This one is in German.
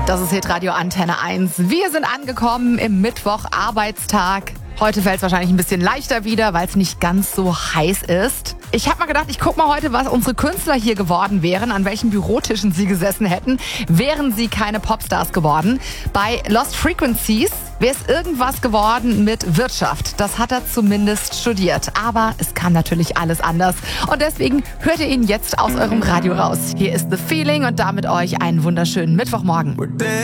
Das ist Hitradio Antenne 1. Wir sind angekommen im Mittwoch-Arbeitstag. Heute fällt es wahrscheinlich ein bisschen leichter wieder, weil es nicht ganz so heiß ist. Ich habe mal gedacht, ich gucke mal heute, was unsere Künstler hier geworden wären, an welchen Bürotischen sie gesessen hätten, wären sie keine Popstars geworden. Bei Lost Frequencies wäre es irgendwas geworden mit Wirtschaft. Das hat er zumindest studiert. Aber es kam natürlich alles anders. Und deswegen hört ihr ihn jetzt aus eurem Radio raus. Hier ist The Feeling und damit euch einen wunderschönen Mittwochmorgen.